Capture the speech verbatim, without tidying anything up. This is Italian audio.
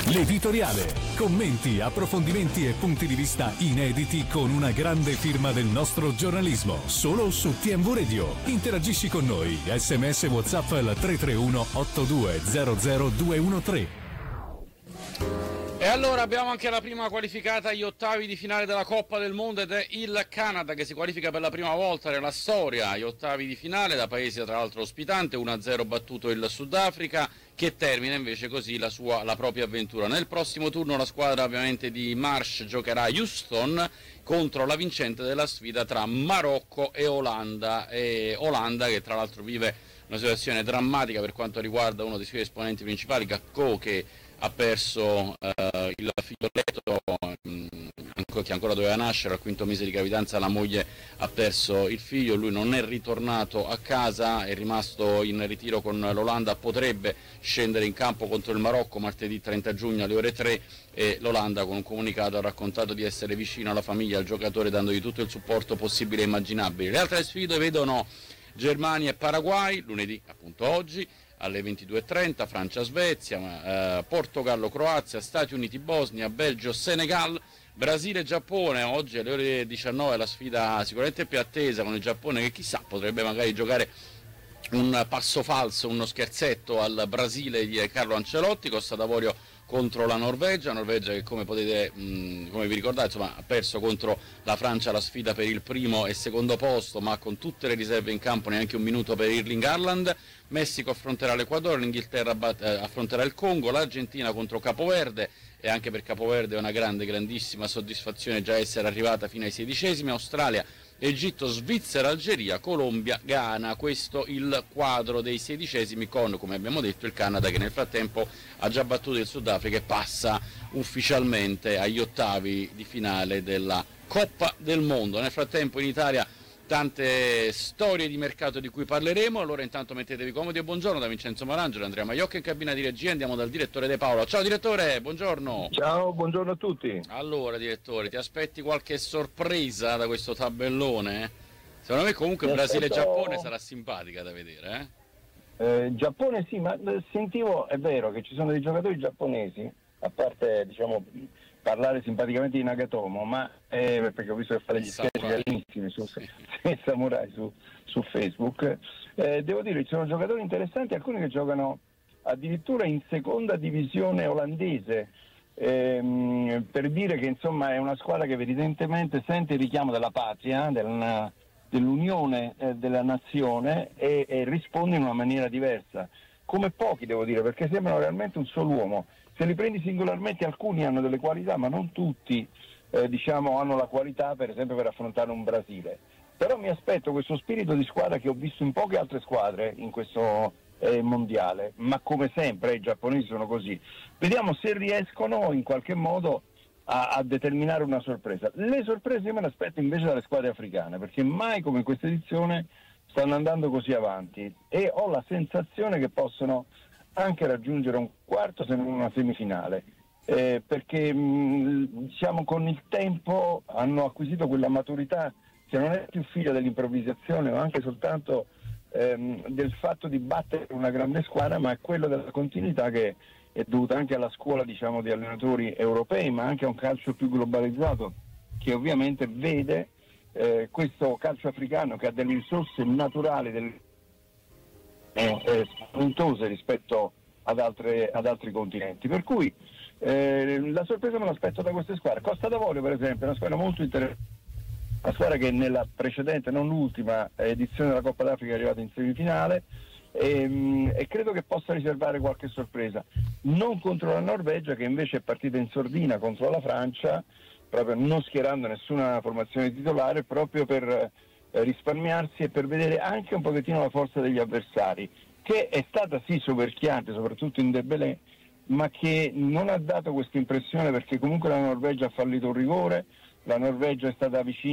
L'editoriale. Commenti, approfondimenti e punti di vista inediti con una grande firma del nostro giornalismo. Solo su T M V Radio. Interagisci con noi. S M S WhatsApp al tre tre uno otto due zero zero due uno tre. E allora abbiamo anche la prima qualificata agli ottavi di finale della Coppa del Mondo ed è il Canada che si qualifica per la prima volta nella storia agli ottavi di finale, da paese tra l'altro ospitante, uno a zero battuto il Sudafrica, che termina invece così la sua la propria avventura. Nel prossimo turno la squadra ovviamente di Marsh giocherà a Houston contro la vincente della sfida tra Marocco e Olanda, e Olanda che tra l'altro vive una situazione drammatica per quanto riguarda uno dei suoi esponenti principali, Gakpo, che ha perso eh, il figlioletto mh, che ancora doveva nascere, al quinto mese di gravidanza la moglie ha perso il figlio, lui non è ritornato a casa, è rimasto in ritiro con l'Olanda, potrebbe scendere in campo contro il Marocco martedì trenta giugno alle ore tre, e l'Olanda con un comunicato ha raccontato di essere vicino alla famiglia, al giocatore, dandogli tutto il supporto possibile e immaginabile. Le altre sfide vedono Germania e Paraguay lunedì, appunto oggi, alle ventidue e trenta, Francia-Svezia, eh, Portogallo-Croazia, Stati Uniti-Bosnia, Belgio-Senegal, Brasile-Giappone. Oggi alle ore diciannove la sfida sicuramente più attesa, con il Giappone che chissà potrebbe magari giocare un passo falso, uno scherzetto al Brasile di Carlo Ancelotti. Costa d'Avorio contro la Norvegia, Norvegia che come potete, mh, come vi ricordate, insomma, ha perso contro la Francia la sfida per il primo e secondo posto, ma con tutte le riserve in campo, neanche un minuto per Erling Haaland. Messico affronterà l'Equador, l'Inghilterra bat- eh, affronterà il Congo, l'Argentina contro Capoverde, e anche per Capoverde è una grande, grandissima soddisfazione già essere arrivata fino ai sedicesimi. Australia, Egitto, Svizzera, Algeria, Colombia, Ghana. Questo il quadro dei sedicesimi, con, come abbiamo detto, il Canada che nel frattempo ha già battuto il Sudafrica e passa ufficialmente agli ottavi di finale della Coppa del Mondo. Nel frattempo in Italia tante storie di mercato di cui parleremo. Allora intanto mettetevi comodi e buongiorno da Vincenzo Marangelo, Andrea Maiocca in cabina di regia. Andiamo dal direttore De Paola. Ciao direttore, buongiorno. Ciao, buongiorno a tutti. Allora direttore, ti aspetti qualche sorpresa da questo tabellone? Secondo me comunque Brasile e Giappone sarà simpatica da vedere, eh? Eh, Giappone sì, ma sentivo, è vero che ci sono dei giocatori giapponesi, a parte diciamo parlare simpaticamente di Nagatomo, ma eh, perché ho visto che fare gli scherzi bellissimi su sì. Samurai su, su Facebook, eh, devo dire ci sono giocatori interessanti, alcuni che giocano addirittura in seconda divisione olandese, ehm, per dire che insomma è una squadra che evidentemente sente il richiamo della patria, della, dell'unione eh, della nazione e, e risponde in una maniera diversa, come pochi devo dire, perché sembrano realmente un solo uomo. Se li prendi singolarmente alcuni hanno delle qualità, ma non tutti eh, diciamo hanno la qualità per esempio per affrontare un Brasile. Però mi aspetto questo spirito di squadra che ho visto in poche altre squadre in questo eh, mondiale, ma come sempre i giapponesi sono così. Vediamo se riescono in qualche modo a, a determinare una sorpresa. Le sorprese me le aspetto invece dalle squadre africane, perché mai come in questa edizione stanno andando così avanti e ho la sensazione che possono anche raggiungere un quarto se non una semifinale, eh, perché mh, diciamo con il tempo hanno acquisito quella maturità che non è più figlia dell'improvvisazione ma anche soltanto ehm, del fatto di battere una grande squadra, ma è quello della continuità che è dovuta anche alla scuola diciamo di allenatori europei, ma anche a un calcio più globalizzato che ovviamente vede eh, questo calcio africano che ha delle risorse naturali del Eh, spaventose rispetto ad, altre, ad altri continenti, per cui eh, la sorpresa me l'aspetto da queste squadre. Costa d'Avorio per esempio è una squadra molto interessante, una squadra che nella precedente, non l'ultima edizione della Coppa d'Africa è arrivata in semifinale e, e credo che possa riservare qualche sorpresa, non contro la Norvegia che invece è partita in sordina contro la Francia, proprio non schierando nessuna formazione titolare, proprio per Eh, risparmiarsi e per vedere anche un pochettino la forza degli avversari, che è stata sì soverchiata soprattutto in Dembélé, ma che non ha dato questa impressione, perché comunque la Norvegia ha fallito un rigore, la Norvegia è stata vicina